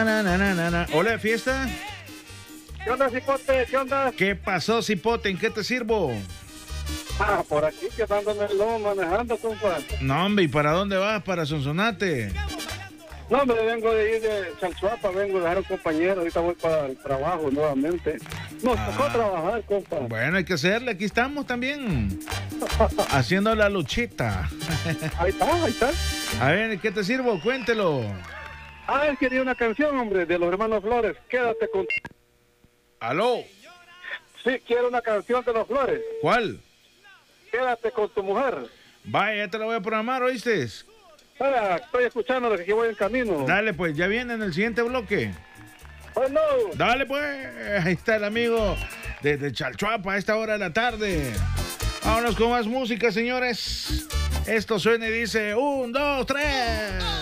Hola, fiesta. ¿Qué onda, Cipote? ¿Qué onda? ¿Qué pasó, Cipote? ¿En qué te sirvo? Por aquí quedándome el lomo manejando, compa. No, hombre, ¿y para dónde vas? ¿Para Sonsonate? No, me vengo de ir de Chalchuapa, vengo de dejar a un compañero, ahorita voy para el trabajo nuevamente. Nos tocó trabajar, compa. Bueno, hay que hacerle, aquí estamos también. Haciendo la luchita. Ahí está. A ver, ¿qué te sirvo? Cuéntelo. Él quería una canción, hombre, de los hermanos Flores. Quédate con... ¿Aló? Sí, quiero una canción de los Flores. ¿Cuál? Quédate con tu mujer. Vaya, ya te la voy a programar, ¿oíste? Estoy escuchando desde que voy en camino. Dale, pues, ya viene en el siguiente bloque. Bueno. Dale, pues. Ahí está el amigo desde Chalchuapa a esta hora de la tarde. Vámonos con más música, señores. Esto suena y dice 1, 2, 3.